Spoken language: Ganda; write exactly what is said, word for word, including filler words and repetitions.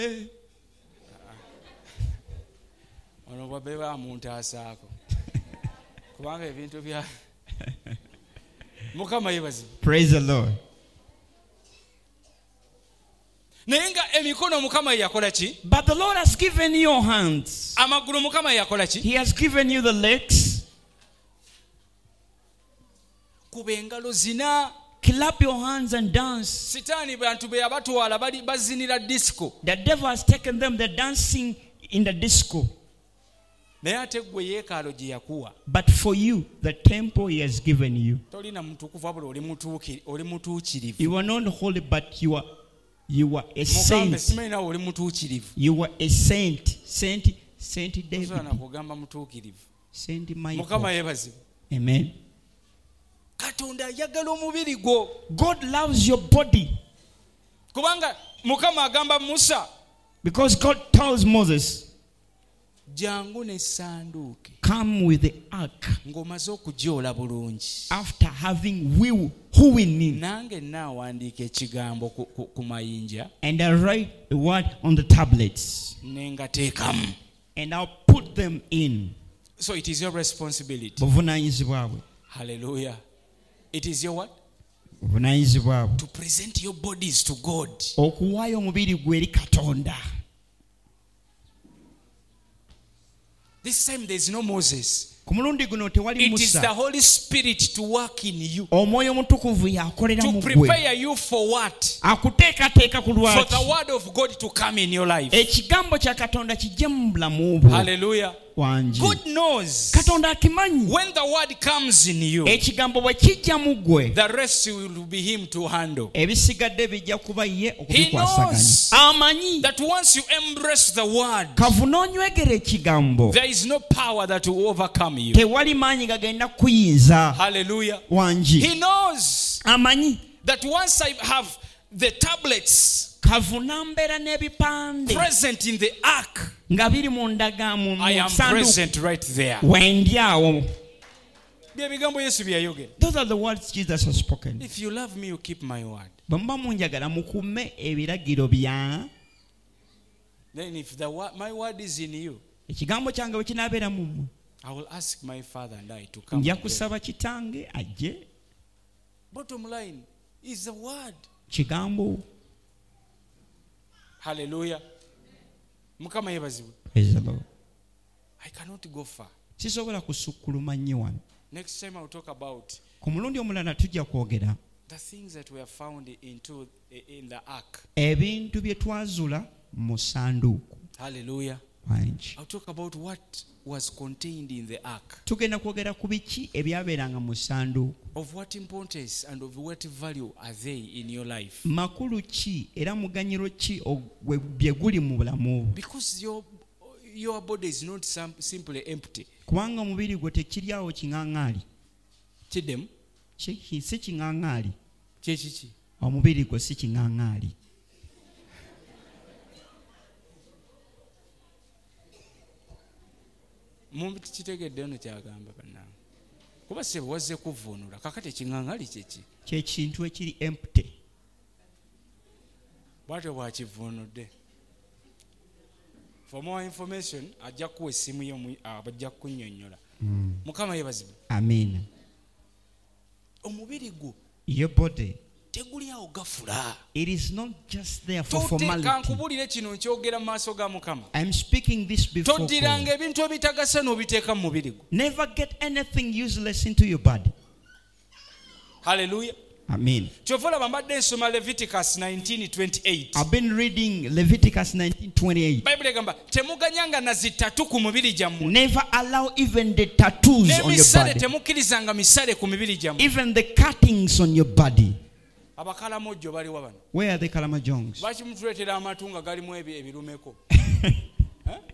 ono bwabeba muntu asaako kubanga ebintu bya Mukama yebazi. Praise the Lord. Nenga emikono Mukama yakola ki? But the Lord has given you your hands. Amaguru Mukama yakola ki? He has given you the legs. Kubengalo zina. Clap your hands and dance. Sitani bantu be abatwala bali bazinira disco. The devil has taken them, they're dancing in the disco. But for you, the temple he has given you. You are not holy, but you are you are a saint. You are a saint. Saint Saint David. Saint Michael. Amen. God loves your body. Because God tells Moses, come with the ark after having will wooing in. And I write the word on the tablets. And I'll put them in. So it is your responsibility. Hallelujah. It is your what? To present your bodies to God. This time there is no Moses. It is the Holy Spirit to work in you. To prepare you for what? For the word of God to come in your life. Hallelujah. God knows when the word comes in you, the rest will be him to handle. He knows that once you embrace the word, there is no power that will overcome you. Hallelujah. He knows that once I have the tablets present in the ark, I am present right there. Those are the words Jesus has spoken. If you love me, you keep my word. Then if the word, my word is in you, I will ask my Father and I to come together. Bottom line is the word. Hallelujah. Praise the Lord. I cannot go far. Next time I'll talk about the things that were found into in the ark. Hallelujah. I'll talk about what was contained in the ark. Of what importance and of what value are they in your life? Because your your body is not simply empty. Chidem? Chechichi. Mumbi kitegedde ono kyagamba bannange. Kuba se wazze kuvunula kakati ekiŋŋaŋali kyeki. Kye kintu ekiri empty. Bwatyo bwakivunudde. For more information ajja kuwa essimu yo abajja kunnyonnyola. Mukama yebazibwe. Amen. Omubiri gwo. Your body. It is not just there for formality. I'm speaking this before God. Never get anything useless into your body. Hallelujah. Amen. Leviticus nineteen twenty-eight. I've been reading Leviticus nineteen twenty-eight. Never allow even the tattoos on your body. Even the cuttings on your body. Where are the Kalamajongs?